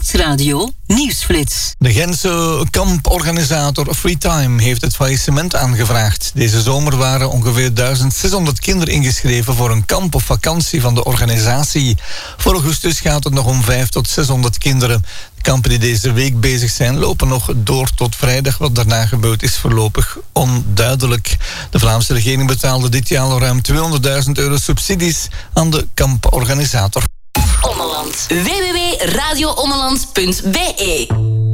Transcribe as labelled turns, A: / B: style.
A: Stadsradio Nieuwsflits.
B: De Gentse kamporganisator Freetime heeft het faillissement aangevraagd. Deze zomer waren ongeveer 1600 kinderen ingeschreven voor een kamp of vakantie van de organisatie. Voor augustus gaat het nog om 500 tot 600 kinderen. De kampen die deze week bezig zijn lopen nog door tot vrijdag. Wat daarna gebeurt is voorlopig onduidelijk. De Vlaamse regering betaalde dit jaar al ruim €200.000 subsidies aan de kamporganisator.
A: Ommeland. www.radioommeland.be